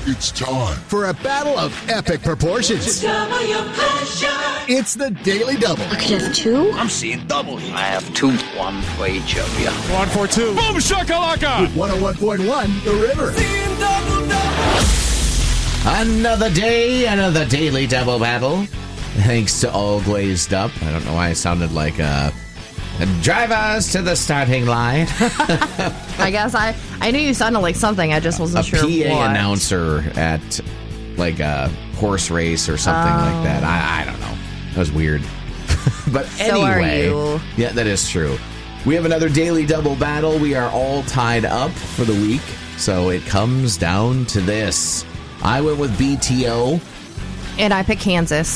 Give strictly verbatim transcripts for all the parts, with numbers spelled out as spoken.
It's time for a battle of epic proportions. Double your pleasure. It's the Daily Double. I could have two. I'm seeing double here. I have two. One for each of you. One for two. Boom shakalaka. With one oh one point one, The River. Seeing double, double. Another day, another Daily Double battle. Thanks to All Glazed Up. I don't know why I sounded like a... Drive us to the starting line. I guess I, I knew you sounded like something. I just wasn't a sure P A what. announcer at like a horse race or something oh. like that. I, I don't know. That was weird. But So anyway, are you. Yeah, that is true. We have another Daily Double battle. We are all tied up for the week. So it comes down to this. I went with B T O. And I picked Kansas.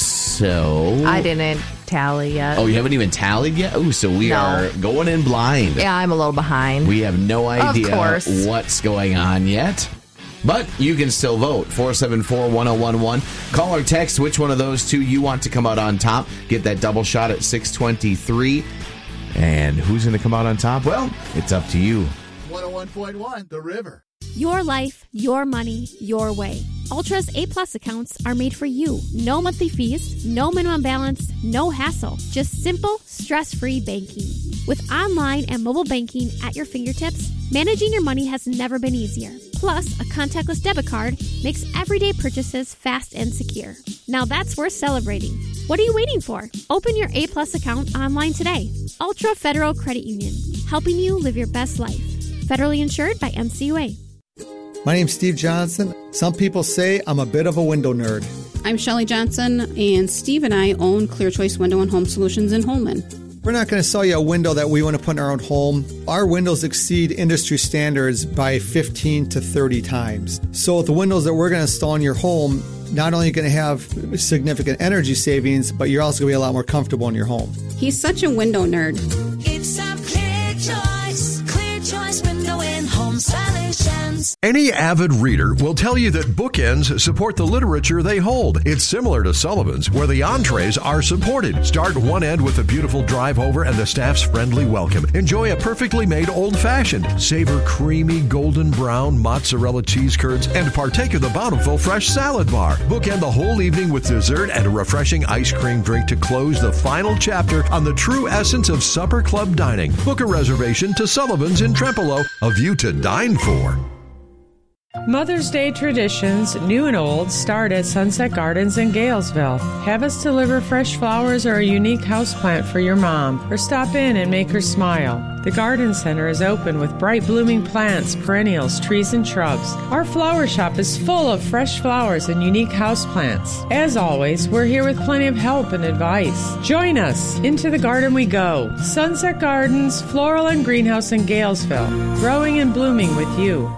So I didn't tally yet. Oh, you haven't even tallied yet? Oh, so we No. are going in blind. Yeah, I'm a little behind. We have no idea Of course. what's going on yet. But you can still vote. four seven four, one oh one one. Call or text which one of those two you want to come out on top. Get that double shot at six twenty-three. And who's going to come out on top? Well, it's up to you. one oh one point one, The River. Your life, your money, your way. Ultra's A-plus accounts are made for you. No monthly fees, no minimum balance, no hassle. Just simple, stress-free banking. With online and mobile banking at your fingertips, managing your money has never been easier. Plus, a contactless debit card makes everyday purchases fast and secure. Now that's worth celebrating. What are you waiting for? Open your A-plus account online today. Ultra Federal Credit Union, helping you live your best life. Federally insured by N C U A. My name's Steve Johnson. Some people say I'm a bit of a window nerd. I'm Shelley Johnson, and Steve and I own Clear Choice Window and Home Solutions in Holman. We're not going to sell you a window that we want to put in our own home. Our windows exceed industry standards by fifteen to thirty times. So the windows that we're going to install in your home, not only are you going to have significant energy savings, but you're also going to be a lot more comfortable in your home. He's such a window nerd. It's a Clear Choice. Clear Choice Window and Home Solutions. Any avid reader will tell you that bookends support the literature they hold. It's similar to Sullivan's, where the entrees are supported. Start one end with a beautiful drive over and the staff's friendly welcome. Enjoy a perfectly made old-fashioned. Savor creamy golden brown mozzarella cheese curds and partake of the bountiful fresh salad bar. Bookend the whole evening with dessert and a refreshing ice cream drink to close the final chapter on the true essence of supper club dining. Book a reservation to Sullivan's in Trempealeau, a view to dine for. Mother's Day traditions, new and old, start at Sunset Gardens in Galesville. Have us deliver fresh flowers or a unique houseplant for your mom, or stop in and make her smile. The Garden Center is open with bright blooming plants, perennials, trees, and shrubs. Our flower shop is full of fresh flowers and unique houseplants. As always, we're here with plenty of help and advice. Join us. Into the garden we go. Sunset Gardens, Floral and Greenhouse in Galesville. Growing and blooming with you.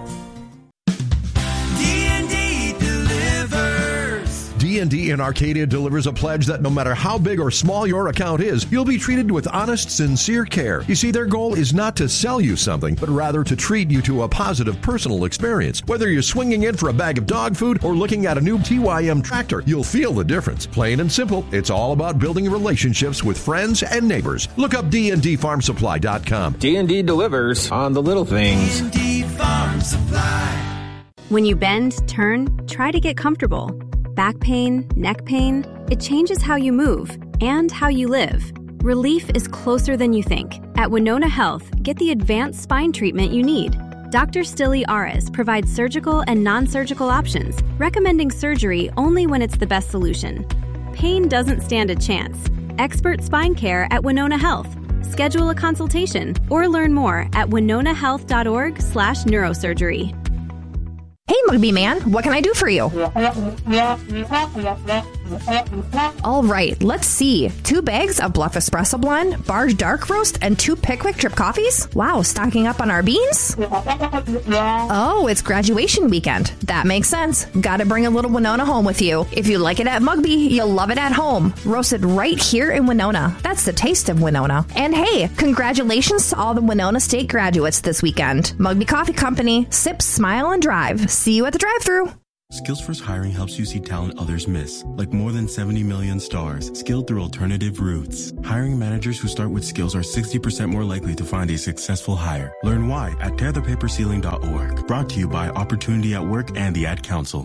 D and D in Arcadia delivers a pledge that no matter how big or small your account is, you'll be treated with honest, sincere care. You see, their goal is not to sell you something, but rather to treat you to a positive personal experience. Whether you're swinging in for a bag of dog food or looking at a new T Y M tractor, you'll feel the difference. Plain and simple, it's all about building relationships with friends and neighbors. Look up D and D farm supply dot com. D and D delivers on the little things. D and D Farm Supply. When you bend, turn, try to get comfortable. Back pain, neck pain, it changes how you move and how you live. Relief is closer than you think. At Winona Health, get the advanced spine treatment you need. Doctor Stilly Aris provides surgical and non-surgical options, recommending surgery only when it's the best solution. Pain doesn't stand a chance. Expert spine care at Winona Health. Schedule a consultation or learn more at winona health dot org slash neurosurgery. Hey, Mugby Man, what can I do for you? All right, let's see. Two bags of Bluff Espresso Blend, Barge Dark Roast, and two Pickwick Drip Coffees? Wow, stocking up on our beans? Oh, it's graduation weekend. That makes sense. Gotta bring a little Winona home with you. If you like it at Mugby, you'll love it at home. Roasted right here in Winona. That's the taste of Winona. And hey, congratulations to all the Winona State graduates this weekend. Mugby Coffee Company. Sip, smile, and drive. See you at the drive-thru. Skills First Hiring helps you see talent others miss, like more than seventy million stars, skilled through alternative routes. Hiring managers who start with skills are sixty percent more likely to find a successful hire. Learn why at tear the paper ceiling dot org. Brought to you by Opportunity at Work and the Ad Council.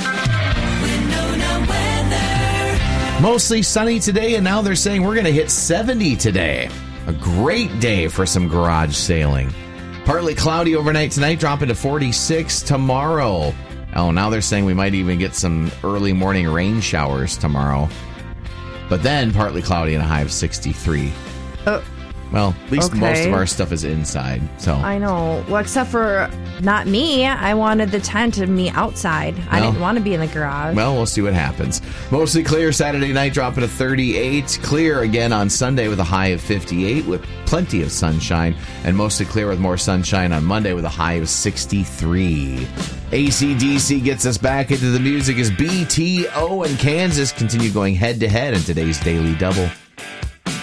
Mostly sunny today, and now they're saying we're going to hit seventy today. A great day for some garage sailing. Partly cloudy overnight tonight, dropping to forty-six tomorrow. Oh, now they're saying we might even get some early morning rain showers tomorrow. But then partly cloudy and a high of sixty-three. Uh, well, at least okay. most of our stuff is inside. So I know. Well, except for not me. I wanted the tent and me outside. Well, I didn't want to be in the garage. Well, we'll see what happens. Mostly clear Saturday night, dropping to thirty-eight. Clear again on Sunday with a high of fifty-eight with plenty of sunshine. And mostly clear with more sunshine on Monday with a high of sixty-three. A C D C gets us back into the music as B T O and Kansas continue going head-to-head in today's Daily Double.